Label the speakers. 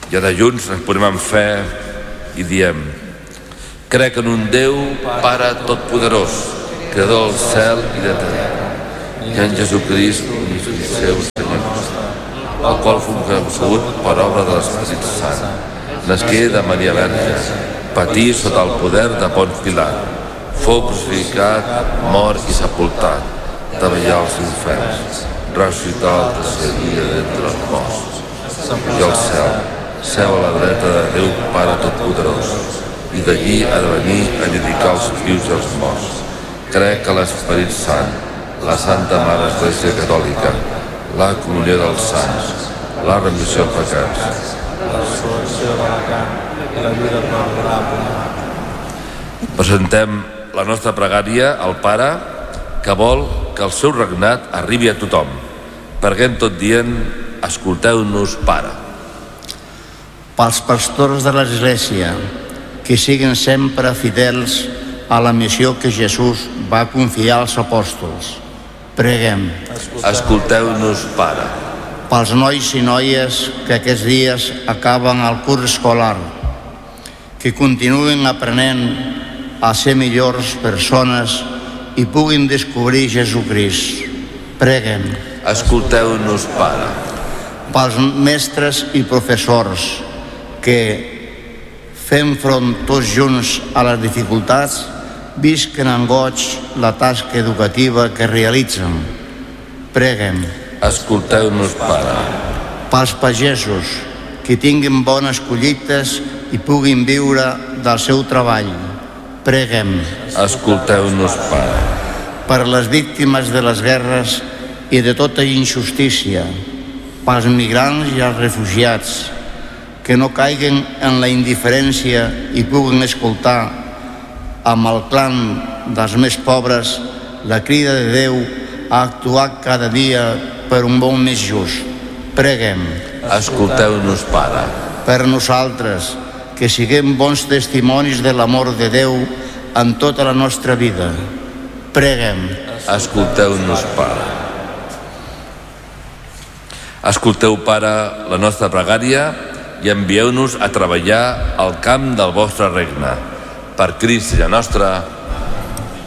Speaker 1: I ara junts responem amb fe i diem: crec en un Déu, Pare Totpoderós, Creador del cel i de la terra, i en Jesucrist, seu Senyor nostre, el qual fou concebut per obra de l'Espírit Sant, nasqué de Maria Verge, patí sota el poder de Ponç Pilat, fou crucificat, mort i sepultat, treballar als infern, ressuscitar el tercer dia d'entre els morts, i al cel, seu a la dreta de Déu Pare Totpoderós, i d'allí ha de venir a judicar els vius i els morts. Crec que l'Esperit Sant, la Santa Mare Església Catòlica, la comunió dels sants, la remissió dels pecats, la resurrecció de la carn i la vida perdurable. Presentem la nostra pregària al Pare, que vol que el seu regnat arribi a tothom. Preguem tot dient: escolteu-nos, Pare.
Speaker 2: Pels pastors de l'Església, que siguin sempre fidels a la missió que Jesús va confiar als apòstols. Preguem.
Speaker 1: Escolteu-nos, Pare.
Speaker 2: Pels nois i noies que aquests dies acaben el curs escolar, que continuen aprenent a ser millors persones i puguin descobrir Jesucrist. Preguem.
Speaker 1: Escolteu-nos, Pare.
Speaker 2: Pels mestres i professors que, fent front tots junts a les dificultats, visquen en goig la tasca educativa que realitzen. Preguem.
Speaker 1: Escolteu-nos, Pare.
Speaker 2: Pels pagesos, que tinguin bones collites i puguin viure del seu treball. Preguem.
Speaker 1: Escolteu-nos, Pare.
Speaker 2: Per les víctimes de les guerres i de tota injustícia, pels migrants i els refugiats, que no caiguen en la indiferència i puguen escoltar amb el clam dels més pobres la crida de Déu a actuar cada dia per un món més just. Preguem.
Speaker 1: Escolteu-nos, Pare.
Speaker 2: Per nosaltres, que siguem bons testimonis de l'amor de Déu en tota la nostra vida. Preguem.
Speaker 1: Escolteu-nos, Pare. Escolteu, Pare, la nostra pregària i envieu-nos a treballar al camp del vostre regne. Per Crist, Senyor nostre.